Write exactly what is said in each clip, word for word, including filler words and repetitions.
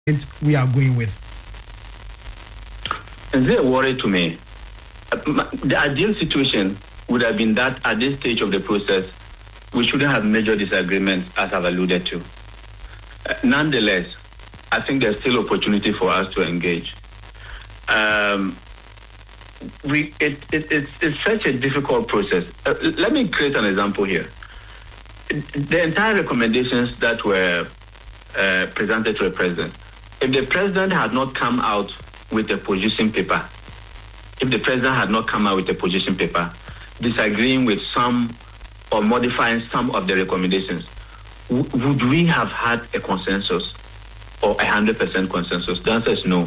we are going with? Is there a worry to me? The ideal situation would have been that at this stage of the process, we shouldn't have major disagreements, as I've alluded to. Uh, nonetheless, I think there's still opportunity for us to engage. Um, we it, it, it's, it's such a difficult process. Uh, let me create an example here. The entire recommendations that were uh, presented to the president, if the president had not come out with a position paper, if the president had not come out with a position paper, disagreeing with some or modifying some of the recommendations, w- would we have had a consensus or a hundred percent consensus? The answer is no.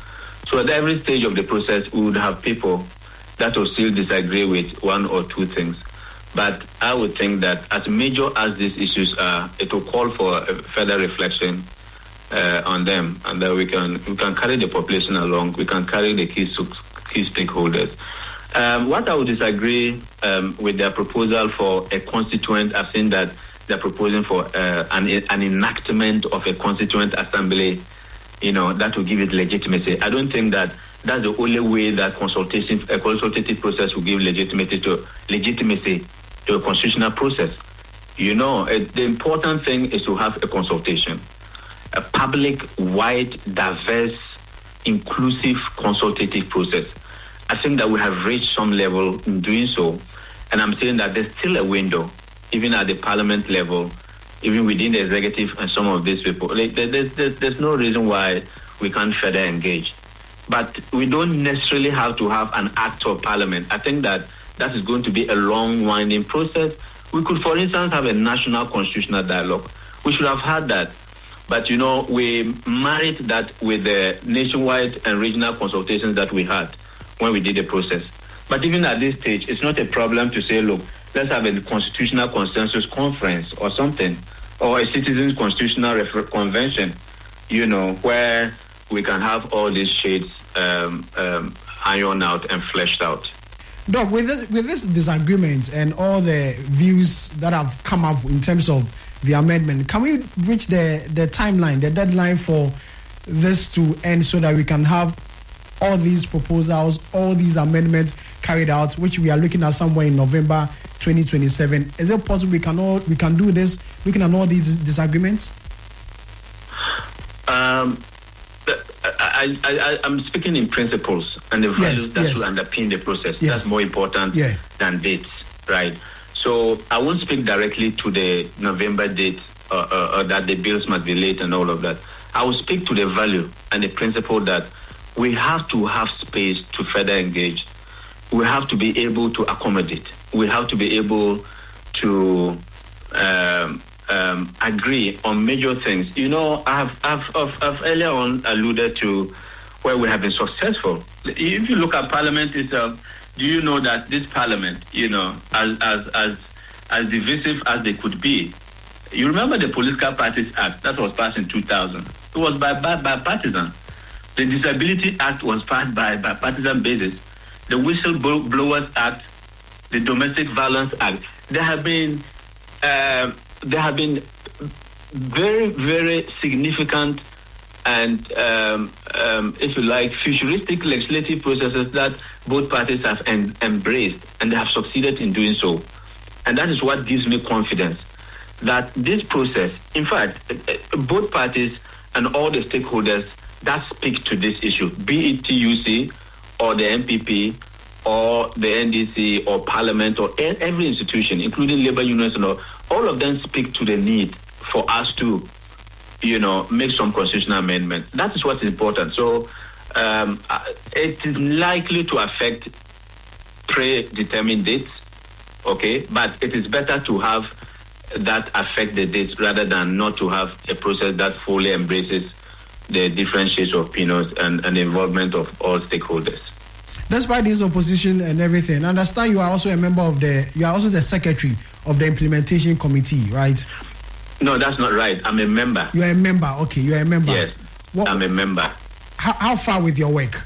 So at every stage of the process, we would have people that will still disagree with one or two things. But I would think that as major as these issues are, it will call for a further reflection uh, on them, and that we can we can carry the population along. We can carry the key key stakeholders. Um, what I would disagree um, with their proposal for a constituent, I've seen that they're proposing for uh, an an enactment of a constituent assembly, you know, that will give it legitimacy. I don't think that that's the only way that consultation, a consultative process will give legitimacy to legitimacy to a constitutional process. You know, it, the important thing is to have a consultation, a public, wide, diverse, inclusive consultative process. I think that we have reached some level in doing so, and I'm saying that there's still a window, even at the parliament level, even within the executive and some of these people. There's, there's, there's no reason why we can't further engage. But we don't necessarily have to have an act of parliament. I think that that is going to be a long, winding process. We could, for instance, have a national constitutional dialogue. We should have had that. But, you know, we married that with the nationwide and regional consultations that we had when we did the process. But even at this stage, it's not a problem to say, look, let's have a constitutional consensus conference or something, or a citizens' constitutional refer- convention, you know, where we can have all these shades um, um, ironed out and fleshed out. Doc, with this, with this disagreement and all the views that have come up in terms of the amendment, can we reach the, the timeline, the deadline for this to end so that we can have all these proposals, all these amendments carried out, which we are looking at somewhere in November twenty twenty-seven? Is it possible we can all we can do this looking at all these disagreements? Um. I, I, I'm speaking in principles and the values yes, that yes. will underpin the process. Yes. That's more important yeah. than dates, right? So I won't speak directly to the November date uh, uh, or that the bills must be late and all of that. I will speak to the value and the principle that we have to have space to further engage. We have to be able to accommodate. We have to be able to um, Um, agree on major things. You know, I've, I've, I've, I've earlier on alluded to where we have been successful. If you look at Parliament itself, do you know that this Parliament, you know, as as as as divisive as they could be, you remember the Political Parties Act that was passed in two thousand? It was by by, by partisan. The Disability Act was passed by by partisan basis. The Whistleblowers Act, the Domestic Violence Act. There have been. Uh, There have been very, very significant and, um, um, if you like, futuristic legislative processes that both parties have en- embraced, and they have succeeded in doing so. And that is what gives me confidence that this process, in fact, both parties and all the stakeholders that speak to this issue, be it T U C or the M P P or the N D C or Parliament or every institution, including labor unions and all, all of them speak to the need for us to, you know, make some constitutional amendments. That is what's important. So um, it is likely to affect predetermined dates, okay? But it is better to have that affect the dates rather than not to have a process that fully embraces the different shades of opinions and, and the involvement of all stakeholders. Despite this opposition and everything, I understand you are also a member of the, you are also the secretary of the implementation committee, right? No, that's not right. I'm a member. You are a member, okay, you are a member. Yes, what, I'm a member. How, how far with your work?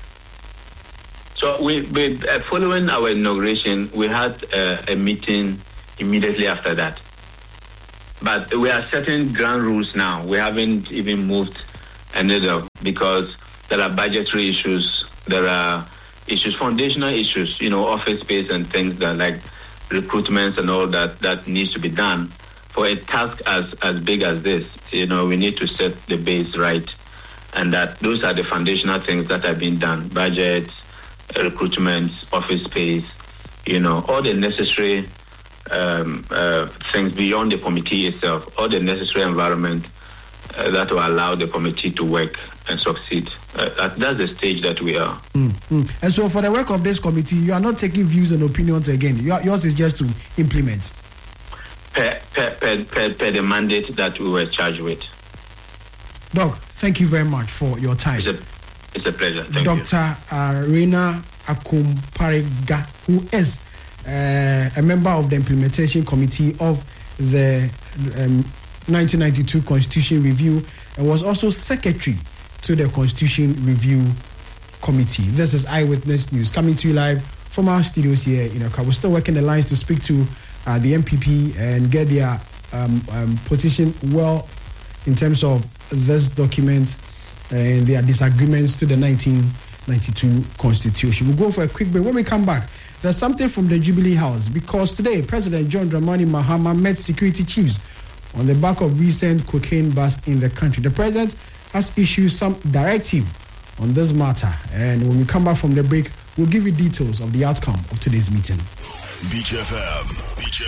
So we, we uh, following our inauguration, we had uh, a meeting immediately after that. But we are setting ground rules now. We haven't even moved a needle, because there are budgetary issues, there are issues, foundational issues, you know, office space and things that like recruitments and all that that needs to be done. For a task as, as big as this, you know, we need to set the base right, and that those are the foundational things that have been done: budgets, recruitments, office space, you know, all the necessary um, uh, things beyond the committee itself, all the necessary environment uh, that will allow the committee to work and succeed. Uh, that, that's the stage that we are. Mm-hmm. And so for the work of this committee, you are not taking views and opinions again. You are, yours is just to implement. Per, per, per, per, per the mandate that we were charged with. Doc, thank you very much for your time. It's a, it's a pleasure. Thank Doctor you. Arena Akumpariga, who is uh, a member of the implementation committee of the um, nineteen ninety-two Constitution Review, and was also secretary to the Constitution Review Committee. This is Eyewitness News, coming to you live from our studios here in Accra. We're still working the lines to speak to uh, the M P P and get their um, um, position well in terms of this document and their disagreements to the nineteen ninety-two Constitution. We'll go for a quick break. When we come back, there's something from the Jubilee House, because today President John Dramani Mahama met security chiefs on the back of recent cocaine bust in the country. The president has issued some directive on this matter, and when we come back from the break, we'll give you details of the outcome of today's meeting. Beach F M. Beach F M.